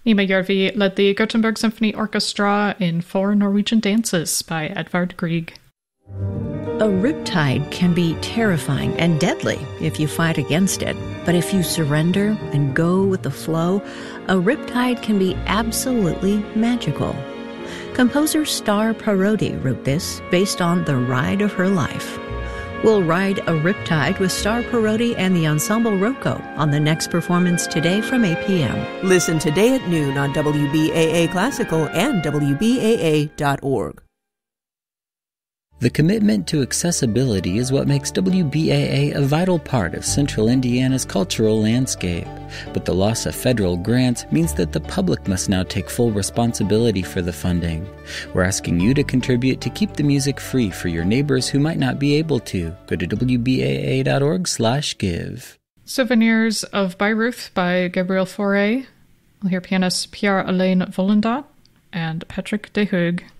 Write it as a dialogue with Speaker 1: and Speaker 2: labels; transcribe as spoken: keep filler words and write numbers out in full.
Speaker 1: Ima Järvi led the Gothenburg Symphony Orchestra in Four Norwegian Dances by Edvard Grieg.
Speaker 2: A riptide can be terrifying and deadly if you fight against it. But if you surrender and go with the flow, a riptide can be absolutely magical. Composer Star Parodi wrote this based on the ride of her life. We'll ride a riptide with Star Parodi and the Ensemble Rocco on the next performance today from eight p.m.
Speaker 3: Listen today at noon on W B A A Classical and W B A A dot org.
Speaker 4: The commitment to accessibility is what makes W B A A a vital part of Central Indiana's cultural landscape. But the loss of federal grants means that the public must now take full responsibility for the funding. We're asking you to contribute to keep the music free for your neighbors who might not be able to. Go to W B A A dot org slash give.
Speaker 1: Souvenirs of Bayreuth by Gabriel Fauré. We'll hear pianists Pierre-Alain Vollendat and Patrick Dehoog.